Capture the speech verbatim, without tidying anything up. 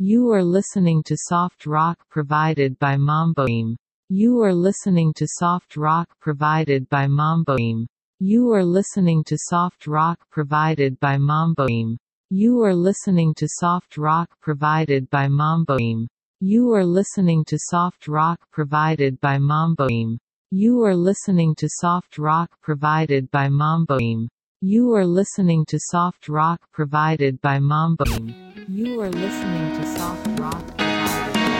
You are listening to soft rock provided by Mamboim. You are listening to soft rock provided by Mamboim. You are listening to soft rock provided by Mamboim. You are listening to soft rock provided by Mamboim. You are listening to soft rock provided by Mamboim. You are listening to soft rock provided by Mamboim. You are listening to soft rock provided by Mamboim. You are listening to soft rock